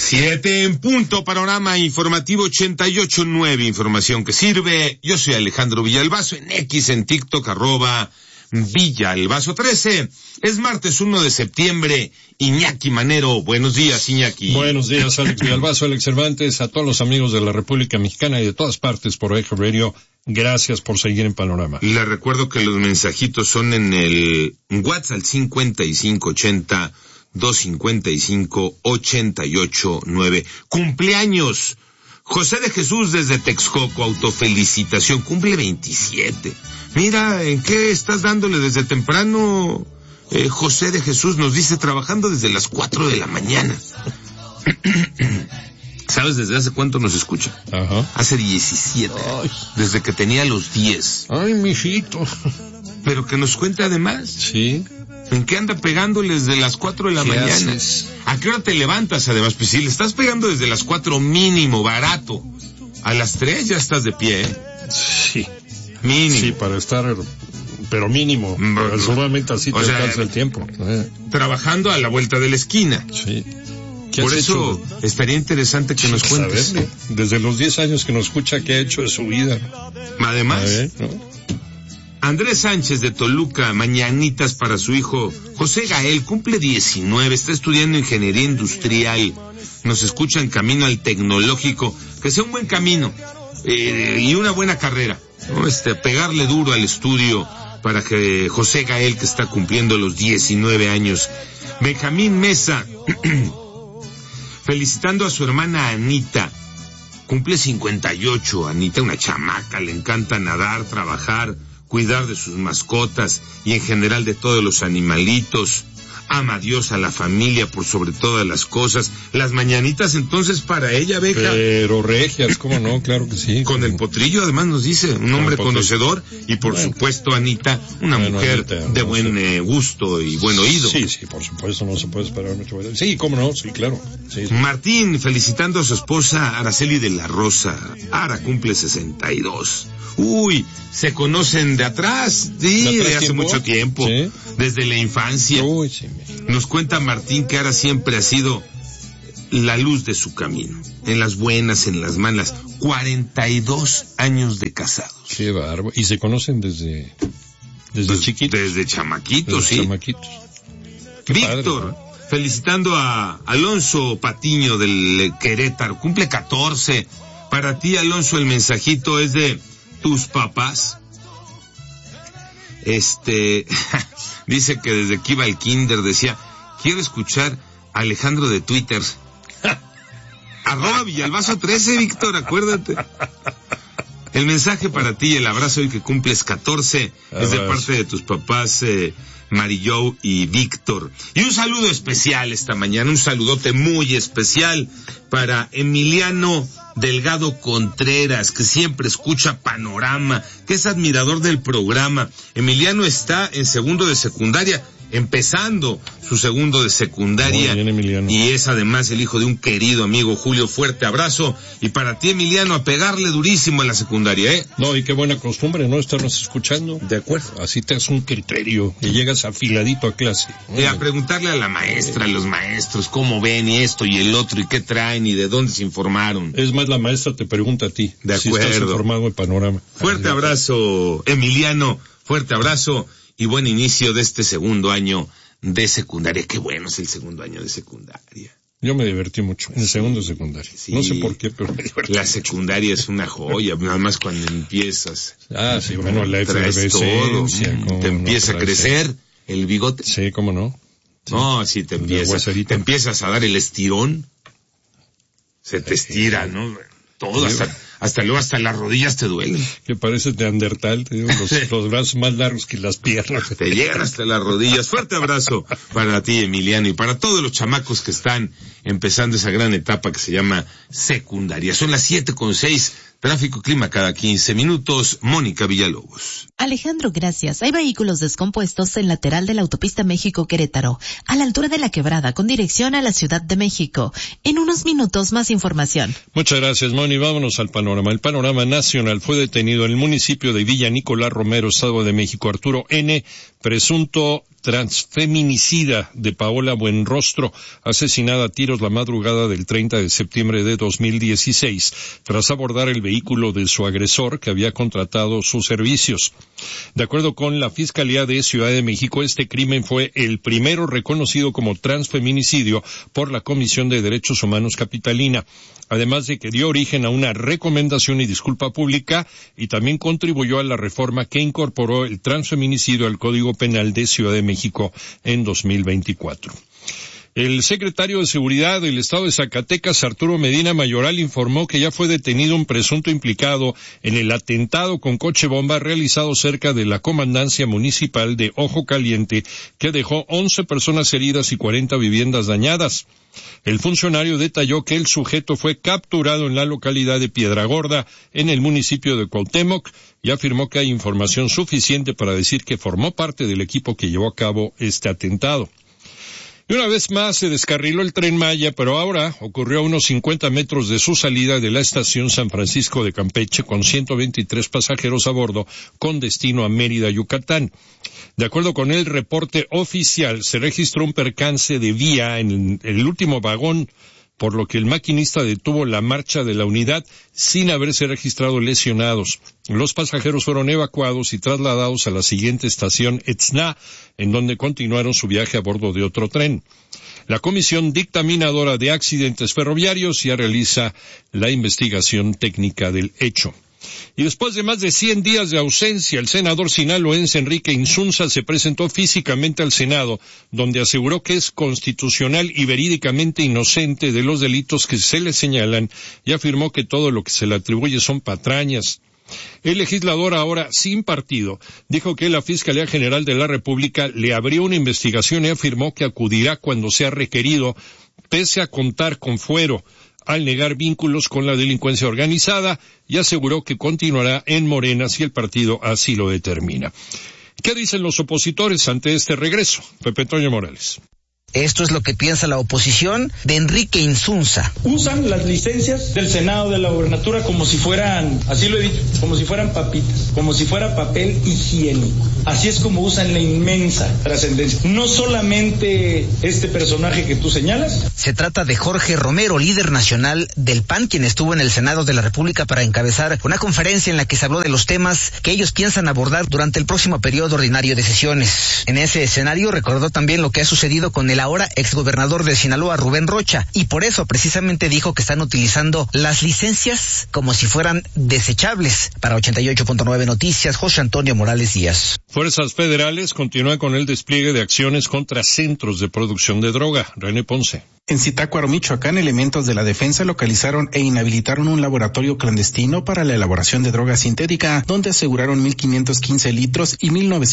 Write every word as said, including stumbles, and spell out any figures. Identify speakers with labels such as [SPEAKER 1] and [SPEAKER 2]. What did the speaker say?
[SPEAKER 1] Siete en punto, panorama informativo ochenta y ocho nueve, información que sirve. Yo soy Alejandro Villalbazo, en X, en TikTok, arroba Villalbazo trece. Es martes uno de septiembre. Iñaki Manero, buenos días, Iñaki.
[SPEAKER 2] Buenos días, Alex Villalbazo, Alex Cervantes, a todos los amigos de la República Mexicana y de todas partes por Eje Radio. Gracias por seguir en Panorama.
[SPEAKER 1] Les recuerdo que los mensajitos son en el WhatsApp cincuenta y cinco ochenta, doscientos cincuenta y cinco, ochenta y ocho nueve. Cumpleaños. José de Jesús desde Texcoco, autofelicitación, cumple veintisiete. Mira, ¿en qué estás dándole desde temprano? Eh, José de Jesús nos dice, trabajando desde las cuatro de la mañana. ¿Sabes desde hace cuánto nos escucha?
[SPEAKER 2] Ajá.
[SPEAKER 1] Hace diecisiete.
[SPEAKER 2] Ay.
[SPEAKER 1] Desde que tenía los diez.
[SPEAKER 2] Ay, mijito.
[SPEAKER 1] Pero que nos cuente además.
[SPEAKER 2] Sí.
[SPEAKER 1] ¿En qué anda pegándoles desde las cuatro de la
[SPEAKER 2] ¿Qué
[SPEAKER 1] mañana?
[SPEAKER 2] haces?
[SPEAKER 1] ¿A qué hora te levantas además? Pues si le estás pegando desde las cuatro mínimo, barato. A las tres ya estás de pie, ¿eh?
[SPEAKER 2] Sí.
[SPEAKER 1] Mínimo.
[SPEAKER 2] Sí, para estar, pero mínimo.
[SPEAKER 1] Mm,
[SPEAKER 2] Solamente así te
[SPEAKER 1] o sea,
[SPEAKER 2] alcanza el tiempo. Eh,
[SPEAKER 1] Trabajando a la vuelta de la esquina.
[SPEAKER 2] Sí. ¿Qué
[SPEAKER 1] Por
[SPEAKER 2] has
[SPEAKER 1] eso
[SPEAKER 2] hecho?
[SPEAKER 1] estaría interesante que nos cuentes.
[SPEAKER 2] Saberle. Desde los diez años que nos escucha, ¿qué ha hecho de su vida?
[SPEAKER 1] Además,
[SPEAKER 2] A ver, ¿no?
[SPEAKER 1] Andrés Sánchez de Toluca, mañanitas para su hijo José Gael, cumple diecinueve, está estudiando ingeniería industrial, nos escucha en camino al tecnológico, que sea un buen camino eh, y una buena carrera, ¿no? Este, pegarle duro al estudio para que José Gael, que está cumpliendo los diecinueve años. Benjamín Mesa, felicitando a su hermana Anita, cumple cincuenta y ocho, Anita, una chamaca, le encanta nadar, trabajar, cuidar de sus mascotas y en general de todos los animalitos. Ama a Dios, a la familia por sobre todas las cosas. Las mañanitas entonces para ella, Beca.
[SPEAKER 2] Pero regias, ¿cómo no? Claro que sí.
[SPEAKER 1] Con el potrillo además nos dice, un hombre
[SPEAKER 2] Con el
[SPEAKER 1] conocedor y por
[SPEAKER 2] bueno.
[SPEAKER 1] supuesto Anita, una
[SPEAKER 2] Bueno,
[SPEAKER 1] mujer
[SPEAKER 2] Anita,
[SPEAKER 1] de
[SPEAKER 2] no
[SPEAKER 1] buen
[SPEAKER 2] sé.
[SPEAKER 1] eh, gusto y buen oído.
[SPEAKER 2] Sí, sí, por supuesto, no se puede esperar mucho. Sí, cómo no, sí, claro. Sí, sí.
[SPEAKER 1] Martín felicitando a su esposa Araceli de la Rosa. Ara cumple sesenta y dos. Uy, se conocen de atrás, sí,
[SPEAKER 2] ¿De
[SPEAKER 1] de,
[SPEAKER 2] atrás
[SPEAKER 1] hace
[SPEAKER 2] tiempo?
[SPEAKER 1] mucho tiempo,
[SPEAKER 2] Sí.
[SPEAKER 1] desde la infancia.
[SPEAKER 2] Uy, sí, me-
[SPEAKER 1] Nos cuenta Martín que Ara siempre ha sido la luz de su camino, en las buenas, en las malas. cuarenta y dos años de casados.
[SPEAKER 2] Qué bárbaro. Y se conocen desde, desde
[SPEAKER 1] Pues,
[SPEAKER 2] chiquitos.
[SPEAKER 1] Desde chamaquitos,
[SPEAKER 2] Desde
[SPEAKER 1] sí.
[SPEAKER 2] chamaquitos. Qué
[SPEAKER 1] Víctor,
[SPEAKER 2] padre, ¿no?
[SPEAKER 1] felicitando a Alonso Patiño del Querétaro, cumple catorce. Para ti, Alonso, el mensajito es de tus papás. Este, dice que desde que iba al kinder decía, quiero escuchar a Alejandro de Twitter. Arroba Villalbazo trece, Víctor, acuérdate. El mensaje para ti, el abrazo hoy que cumples catorce, es de
[SPEAKER 2] Abrazo.
[SPEAKER 1] parte de tus papás, eh, Marillo y Víctor. Y un saludo especial esta mañana, un saludote muy especial para Emiliano Delgado Contreras, que siempre escucha Panorama, que es admirador del programa. Emiliano está en segundo de secundaria, empezando su segundo de secundaria.
[SPEAKER 2] Muy bien, Emiliano.
[SPEAKER 1] Y es además el hijo de un querido amigo, Julio. Fuerte abrazo. Y para ti, Emiliano, a pegarle durísimo en la secundaria, ¿eh?
[SPEAKER 2] No, y qué buena costumbre, ¿no? Estarnos escuchando.
[SPEAKER 1] De acuerdo.
[SPEAKER 2] Así te das un criterio y llegas afiladito a clase.
[SPEAKER 1] Y a preguntarle a la maestra, a los maestros, cómo ven y esto y el otro, y qué traen y de dónde se informaron.
[SPEAKER 2] Es más, la maestra te pregunta a ti.
[SPEAKER 1] De
[SPEAKER 2] Si estás
[SPEAKER 1] acuerdo.
[SPEAKER 2] informado en Panorama.
[SPEAKER 1] Fuerte abrazo, Emiliano, fuerte abrazo y buen inicio de este segundo año de secundaria. Qué bueno es el segundo año de secundaria.
[SPEAKER 2] Yo me divertí mucho en el segundo de secundaria.
[SPEAKER 1] Sí.
[SPEAKER 2] No sé por qué, pero me divertí.
[SPEAKER 1] La secundaria es una joya, nada más cuando empiezas.
[SPEAKER 2] Ah, sí, bueno, la
[SPEAKER 1] Traes todo,
[SPEAKER 2] efervescencia.
[SPEAKER 1] mm,
[SPEAKER 2] cómo
[SPEAKER 1] te
[SPEAKER 2] no
[SPEAKER 1] empieza a
[SPEAKER 2] traes-
[SPEAKER 1] crecer el bigote.
[SPEAKER 2] Sí, cómo no. Sí.
[SPEAKER 1] No, sí, te
[SPEAKER 2] La
[SPEAKER 1] empieza,
[SPEAKER 2] guacerita.
[SPEAKER 1] te empiezas a dar el estirón. Se te estira, ¿no? Todo, hasta, hasta luego hasta las rodillas te duelen.
[SPEAKER 2] Que parece neandertal, te digo, los, los brazos más largos que las piernas.
[SPEAKER 1] Te llegan hasta las rodillas. Fuerte abrazo para ti, Emiliano, y para todos los chamacos que están empezando esa gran etapa que se llama secundaria. Son las siete con seis. Tráfico clima cada quince minutos. Mónica Villalobos.
[SPEAKER 3] Alejandro, gracias. Hay vehículos descompuestos en lateral de la autopista México-Querétaro, a la altura de la Quebrada, con dirección a la Ciudad de México. En unos minutos, más información.
[SPEAKER 2] Muchas gracias, Moni. Vámonos al panorama. El panorama nacional: fue detenido en el municipio de Villa Nicolás Romero, Estado de México, Arturo N., presunto transfeminicida de Paola Buenrostro, asesinada a tiros la madrugada del treinta de septiembre de dos mil dieciséis, tras abordar el vehículo de su agresor que había contratado sus servicios. De acuerdo con la Fiscalía de Ciudad de México, este crimen fue el primero reconocido como transfeminicidio por la Comisión de Derechos Humanos Capitalina, además de que dio origen a una recomendación y disculpa pública y también contribuyó a la reforma que incorporó el transfeminicidio al Código Penal de Ciudad de México en dos mil veinticuatro. El secretario de Seguridad del Estado de Zacatecas, Arturo Medina Mayoral, informó que ya fue detenido un presunto implicado en el atentado con coche bomba realizado cerca de la comandancia municipal de Ojo Caliente, que dejó once personas heridas y cuarenta viviendas dañadas. El funcionario detalló que el sujeto fue capturado en la localidad de Piedra Gorda, en el municipio de Cuauhtémoc, y afirmó que hay información suficiente para decir que formó parte del equipo que llevó a cabo este atentado. Y una vez más se descarriló el Tren Maya, pero ahora ocurrió a unos cincuenta metros de su salida de la estación San Francisco de Campeche, con ciento veintitrés pasajeros a bordo, con destino a Mérida, Yucatán. De acuerdo con el reporte oficial, se registró un percance de vía en el último vagón, por lo que el maquinista detuvo la marcha de la unidad sin haberse registrado lesionados. Los pasajeros fueron evacuados y trasladados a la siguiente estación, Etzna, en donde continuaron su viaje a bordo de otro tren. La Comisión Dictaminadora de Accidentes Ferroviarios ya realiza la investigación técnica del hecho. Y después de más de cien días de ausencia, el senador sinaloense Enrique Insunza se presentó físicamente al Senado, donde aseguró que es constitucional y verídicamente inocente de los delitos que se le señalan y afirmó que todo lo que se le atribuye son patrañas. El legislador, ahora sin partido, dijo que la Fiscalía General de la República le abrió una investigación y afirmó que acudirá cuando sea requerido, pese a contar con fuero, al negar vínculos con la delincuencia organizada, y aseguró que continuará en Morena si el partido así lo determina. ¿Qué dicen los opositores ante este regreso? Pepe Toño Morales.
[SPEAKER 4] Esto es lo que piensa la oposición de Enrique Insunza.
[SPEAKER 5] Usan las licencias del Senado, de la Gobernatura, como si fueran, así lo he dicho, como si fueran papitas, como si fuera papel higiénico. Así es como usan la inmensa trascendencia. No solamente este personaje que tú señalas.
[SPEAKER 4] Se trata de Jorge Romero, líder nacional del P A N, quien estuvo en el Senado de la República para encabezar una conferencia en la que se habló de los temas que ellos piensan abordar durante el próximo periodo ordinario de sesiones. En ese escenario recordó también lo que ha sucedido con el ahora exgobernador de Sinaloa, Rubén Rocha, y por eso precisamente dijo que están utilizando las licencias como si fueran desechables. Para ochenta y ocho punto nueve Noticias, José Antonio Morales Díaz.
[SPEAKER 2] Fuerzas federales continúan con el despliegue de acciones contra centros de producción de droga. René Ponce.
[SPEAKER 6] En Zitácuaro, Michoacán, elementos de la defensa localizaron e inhabilitaron un laboratorio clandestino para la elaboración de droga sintética, donde aseguraron mil quinientos quince litros y mil novecientos